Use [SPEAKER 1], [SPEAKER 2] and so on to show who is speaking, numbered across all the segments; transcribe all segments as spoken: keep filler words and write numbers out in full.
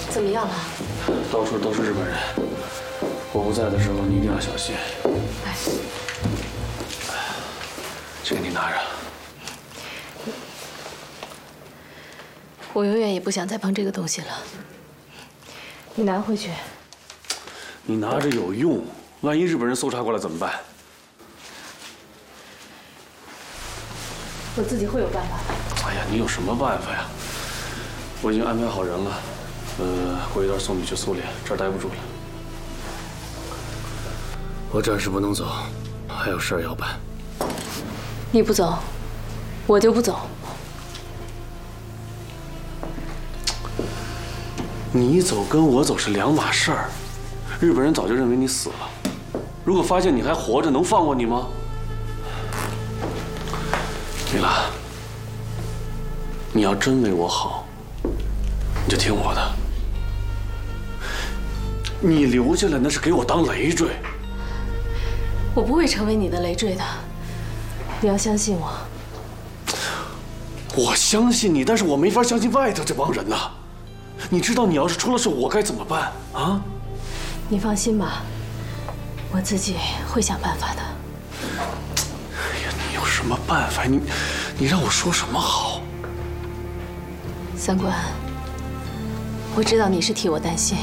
[SPEAKER 1] 怎么样了？
[SPEAKER 2] 到处都是日本人，我不在的时候你一定要小心。
[SPEAKER 1] 哎，
[SPEAKER 2] 这个你拿着。
[SPEAKER 1] 我永远也不想再碰这个东西了。你拿回去。
[SPEAKER 2] 你拿着有用，万一日本人搜查过来怎么办？
[SPEAKER 1] 我自己会有办法的。
[SPEAKER 2] 哎呀，你有什么办法呀？我已经安排好人了，呃，过一段送你去苏联，这儿待不住了。我暂时不能走，还有事儿要办。
[SPEAKER 1] 你不走，我就不走。
[SPEAKER 2] 你走跟我走是两码事儿，日本人早就认为你死了，如果发现你还活着，能放过你吗？米拉，你要真为我好，你就听我的。你留下来那是给我当累赘。
[SPEAKER 1] 我不会成为你的累赘的，你要相信我。
[SPEAKER 2] 我相信你，但是我没法相信外头这帮人呐。你知道你要是出了事，我该怎么办啊？
[SPEAKER 1] 你放心吧，我自己会想办法的。
[SPEAKER 2] 哎呀，你有什么办法？你，你让我说什么好？
[SPEAKER 1] 三观，我知道你是替我担心，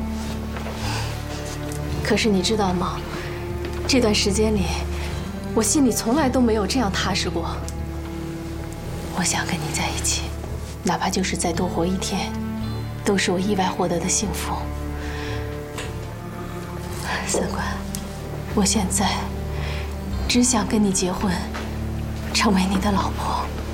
[SPEAKER 1] 可是你知道吗？这段时间里，我心里从来都没有这样踏实过。我想跟你在一起，哪怕就是再多活一天，都是我意外获得的幸福。三观，我现在只想跟你结婚，成为你的老婆。